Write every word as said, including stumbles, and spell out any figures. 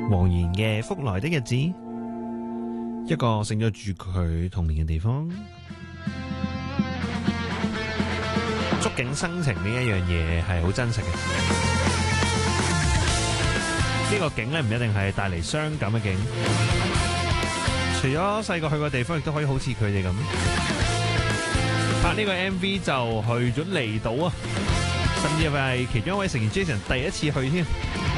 黃妍嘅《福來的日子》，一個承載住佢童年嘅地方。觸景生情呢一樣嘢係好真實嘅。呢個景咧唔一定係帶嚟傷感嘅景，除咗細個去過地方，亦都可以好似佢哋咁拍呢個 M V 就去咗離島啊，甚至係其中一位成員 Jason 第一次去添。